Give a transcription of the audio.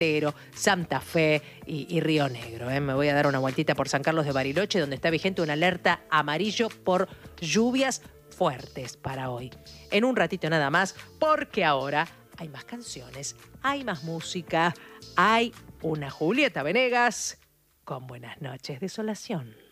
Santa Fe y Río Negro. Me voy a dar una vueltita por San Carlos de Bariloche, donde está vigente una alerta amarillo por lluvias fuertes para hoy. En un ratito nada más, porque ahora hay más canciones, hay más música, hay una Julieta Venegas con Buenas noches, Desolación.